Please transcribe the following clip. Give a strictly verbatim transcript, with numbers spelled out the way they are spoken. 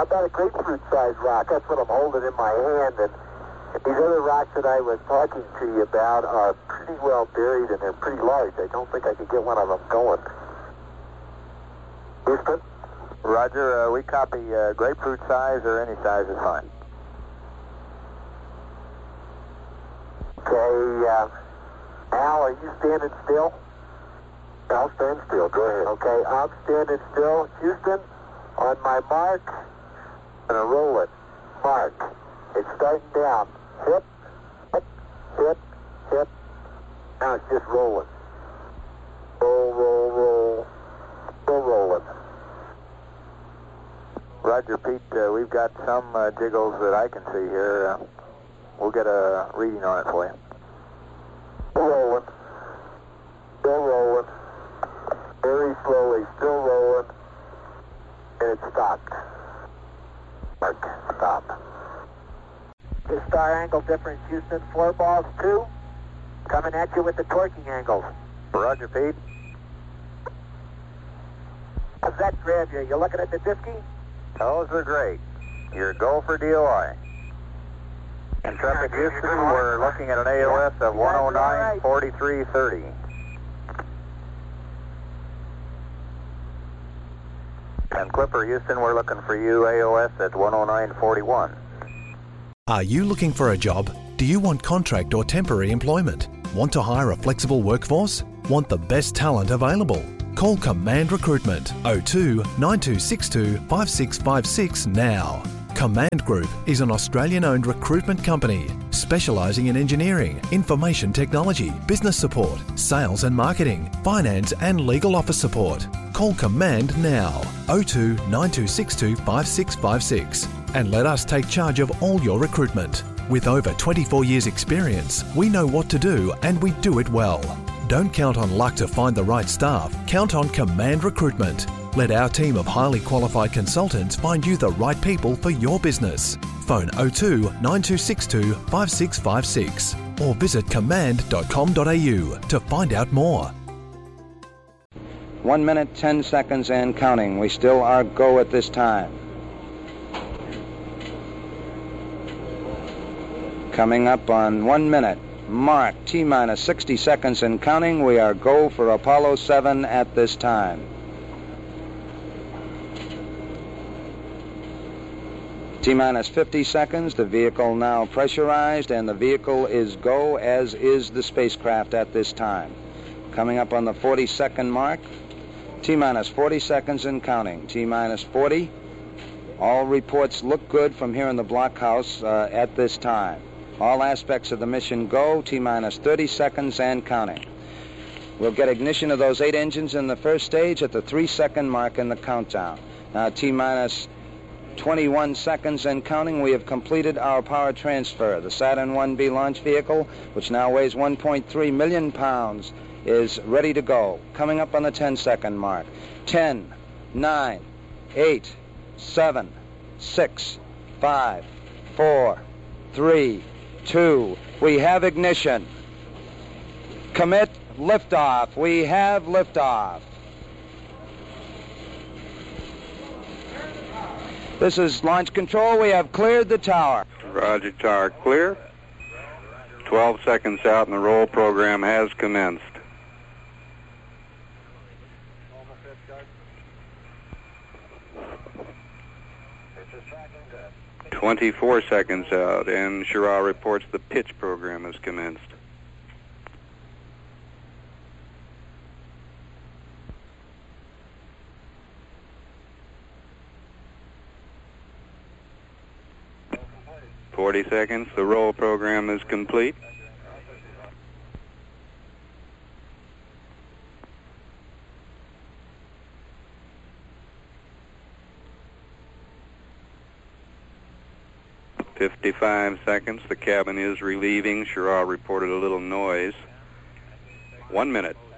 about a grapefruit-sized rock. That's what I'm holding in my hand. And these other rocks that I was talking to you about are pretty well buried, and they're pretty large. I don't think I could get one of them going. Houston? Roger, uh, we copy uh, grapefruit size or any size is fine. Okay, uh, Al, are you standing still? I'll stand still. Go ahead. Okay, I'm standing still. Houston, on my mark, I'm going to roll it. Mark. It's starting down. Hip, hip, hip, hip. Now it's just rolling. Roll, roll, roll. Still rolling. Roger, Pete, uh, we've got some uh, jiggles that I can see here. Uh, we'll get a reading on it for you. Still rolling. Still rolling. Very slowly. Still rolling. And it stopped. Mark, stop. The star angle difference, Houston. Four balls, two. Coming at you with the torquing angles. Roger, Pete. How's that grab you? You looking at the disky? Those are great. Your go for D O I. In traffic Houston, we're looking at an A O S of one oh nine forty-three thirty. And Clipper Houston, we're looking for you A O S at one oh nine forty-one. Are you looking for a job? Do you want contract or temporary employment? Want to hire a flexible workforce? Want the best talent available? Call Command Recruitment oh two nine two six two five six five six now. Command Group is an Australian-owned recruitment company specialising in engineering, information technology, business support, sales and marketing, finance and legal office support. Call Command now oh two nine two six two five six five six and let us take charge of all your recruitment. With over twenty-four years experience, we know what to do and we do it well. Don't count on luck to find the right staff. Count on Command Recruitment. Let our team of highly qualified consultants find you the right people for your business. Phone oh two nine two six two five six five six or visit command dot com dot a u to find out more. One minute, ten seconds and counting. We still are go at this time. Coming up on one minute. Mark, T-minus sixty seconds and counting. We are go for Apollo seven at this time. T-minus fifty seconds. The vehicle now pressurized, and the vehicle is go, as is the spacecraft at this time. Coming up on the forty-second mark. T-minus forty seconds and counting. T-minus forty. All reports look good from here in the blockhouse uh, at this time. All aspects of the mission go. T-minus thirty seconds and counting. We'll get ignition of those eight engines in the first stage at the three-second mark in the countdown. Now, T-minus twenty-one seconds and counting. We have completed our power transfer. The Saturn one B launch vehicle, which now weighs one point three million pounds, is ready to go. Coming up on the ten-second mark. ten, nine, eight, seven, six, five, four, three, two. We have ignition. Commit liftoff. We have liftoff. This is launch control. We have cleared the tower. Roger, tower clear. twelve seconds out and the roll program has commenced. twenty-four seconds out, and Schirra reports the pitch program has commenced. forty seconds, the roll program is complete. fifty-five seconds, the cabin is relieving. Schirra reported a little noise. One minute.